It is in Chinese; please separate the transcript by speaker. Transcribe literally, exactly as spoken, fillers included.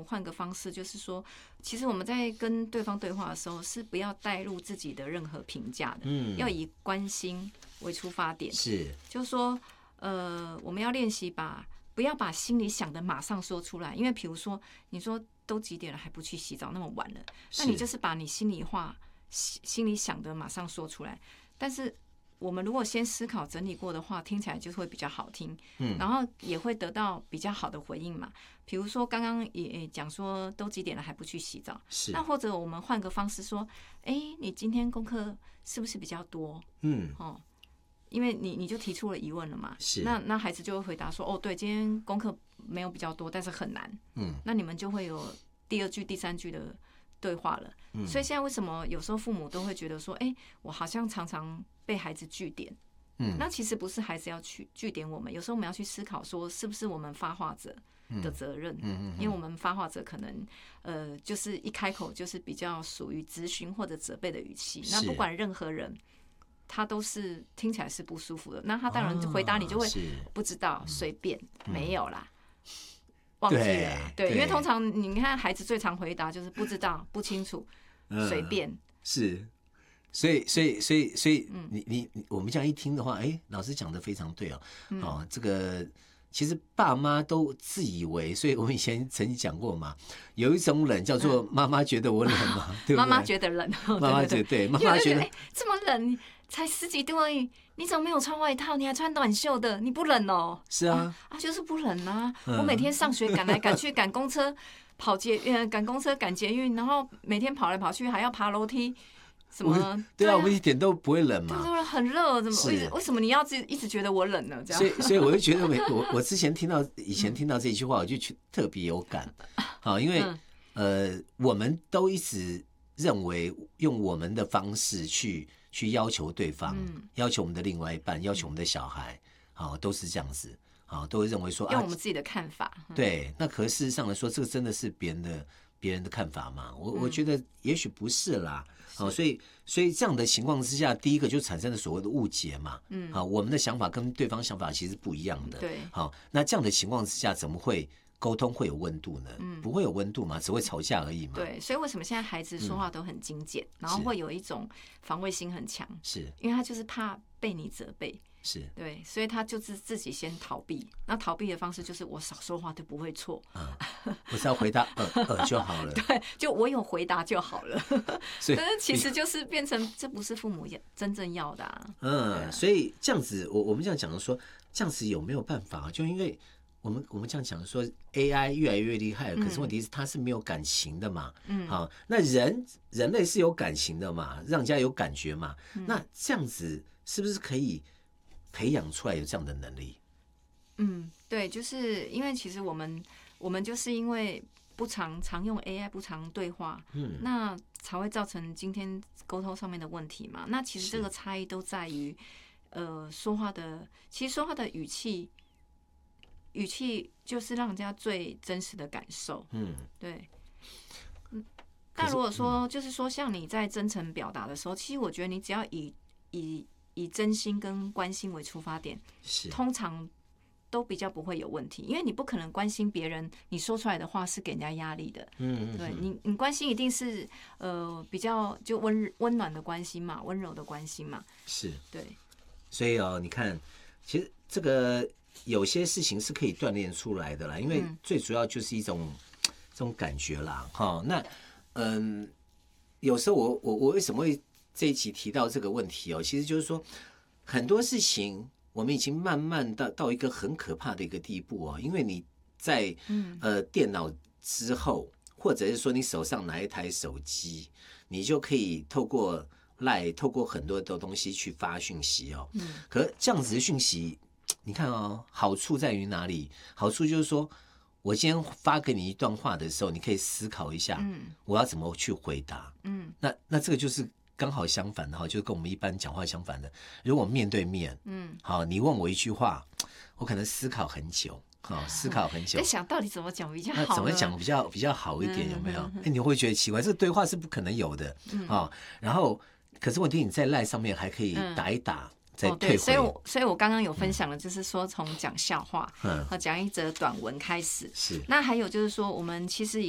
Speaker 1: 们换个方式，就是说，其实我们在跟对方对话的时候，是不要带入自己的任何评价的，嗯，要以关心为出发点，
Speaker 2: 是，
Speaker 1: 就是说，呃，我们要练习把不要把心里想的马上说出来，因为比如说，你说都几点了还不去洗澡，那么晚了，那你就是把你心里话、心里想的马上说出来，但是。我们如果先思考整理过的话，听起来就会比较好听，嗯，然后也会得到比较好的回应嘛。比如说刚刚也讲说都几点了还不去洗澡，
Speaker 2: 是。
Speaker 1: 那或者我们换个方式说，哎，你今天功课是不是比较多？嗯，哦，因为你你就提出了疑问了嘛，
Speaker 2: 是。
Speaker 1: 那那孩子就会回答说，哦，对，今天功课没有比较多，但是很难，嗯，那你们就会有第二句、第三句的对话了。嗯，所以现在为什么有时候父母都会觉得说，哎，我好像常常被孩子句点，嗯，那其实不是孩子要去句点我们，有时候我们要去思考说，是不是我们发话者的责任？嗯嗯，因为我们发话者可能呃，就是一开口就是比较属于质询或者责备的语气，那不管任何人，他都是听起来是不舒服的，那他当然回答你就会不知道，随便，没有啦。忘记了，对，对，因为通常你看孩子最常回答就是不知道、不清楚、随便、
Speaker 2: 嗯，是，所以，所以，所以，所以，你你我们这样一听的话，哎，老师讲的非常对哦，嗯、哦，这个其实爸妈都自以为，所以我们以前曾经讲过嘛，有一种冷叫做妈妈觉得我冷嘛，嗯、对不对？
Speaker 1: 妈妈觉得冷，
Speaker 2: 妈妈觉得对，妈妈觉得
Speaker 1: 这么冷。才十几度而已，你怎么没有穿外套？你还穿短袖的，你不冷哦？
Speaker 2: 是啊，
Speaker 1: 啊，就是不冷啊！嗯、我每天上学赶来赶去，赶公车、跑捷呃赶公车、赶捷运，然后每天跑来跑去，还要爬楼梯，什么？
Speaker 2: 对啊，我们一点都不会冷嘛。
Speaker 1: 对，很热，怎么？为为什么你要自一直觉得我冷呢？这样。
Speaker 2: 所以，所以我就觉得我我之前听到以前听到这句话，我就特别有感啊，因为、嗯、呃，我们都一直认为用我们的方式去。去要求对方、嗯，要求我们的另外一半，要求我们的小孩，好、哦，都是这样子，好、哦，都会认为说
Speaker 1: 用我们自己的看法。
Speaker 2: 啊、对，那可事实上来说，这个真的是别人的别人的看法吗？我、嗯、我觉得也许不是啦。好、哦，所以所以这样的情况之下，第一个就产生了所谓的误解嘛。嗯，好、哦，我们的想法跟对方想法其实不一样的。
Speaker 1: 对，
Speaker 2: 好、哦，那这样的情况之下，怎么会？沟通会有温度呢？嗯，不会有温度嘛，只会吵架而已嘛。
Speaker 1: 对，所以为什么现在孩子说话都很精简、嗯，然后会有一种防卫心很强，
Speaker 2: 是
Speaker 1: 因为他就是怕被你责备，
Speaker 2: 是
Speaker 1: 对，所以他就是自己先逃避。那逃避的方式就是我少说话就不会错，
Speaker 2: 嗯，我只要回答呃呃就好了。
Speaker 1: 对，就我有回答就好了。所以，但是其实就是变成这不是父母真正要的啊。
Speaker 2: 嗯，所以这样子，我我们这样讲说，这样子有没有办法？就因为。我们我们这样讲说 ，A I 越来越厉害了，可是问题是它是没有感情的嘛，嗯，好，那人人类是有感情的嘛，让人家有感觉嘛，嗯、那这样子是不是可以培养出来有这样的能力？
Speaker 1: 嗯，对，就是因为其实我们我们就是因为不常常用 A I， 不常对话，嗯，那才会造成今天沟通上面的问题嘛。那其实这个差异都在于，呃，说话的，其实说话的语气。语气就是让人家最真实的感受，嗯，对，嗯，但如果说就是说像你在真诚表达的时候，其实我觉得你只要以以以真心跟关心为出发点，
Speaker 2: 是
Speaker 1: 通常都比较不会有问题，因为你不可能关心别人，你说出来的话是给人家压力的，嗯，对你你关心一定是呃比较就温温暖的关心嘛，温柔的关心嘛，
Speaker 2: 是，
Speaker 1: 对，
Speaker 2: 所以哦，你看，其实这个。有些事情是可以锻炼出来的啦，因为最主要就是一种、嗯、这种感觉啦，哈。那嗯，有时候我我我为什么会这一集提到这个问题哦？其实就是说很多事情我们已经慢慢到到一个很可怕的一个地步哦，因为你在呃电脑之后，或者是说你手上拿一台手机，你就可以透过 LINE 透过很多的东西去发讯息哦。嗯，可是这样子的讯息。你看哦，好处在于哪里？好处就是说，我今天发给你一段话的时候，你可以思考一下，嗯，我要怎么去回答，嗯，那那这个就是刚好相反的哈，就是跟我们一般讲话相反的。如果面对面，嗯，好，你问我一句话，我可能思考很久，好，思考很久，
Speaker 1: 在想到底怎么讲比较好，
Speaker 2: 那怎么讲比较比较好一点，有没有？哎，你会觉得奇怪，这个对话是不可能有的，嗯，啊，然后可是问题你在 LINE 上面还可以打一打。
Speaker 1: 哦，对，所以我所以我刚刚有分享了，就是说从讲笑话和讲一则短文开始，
Speaker 2: 是。
Speaker 1: 那还有就是说，我们其实也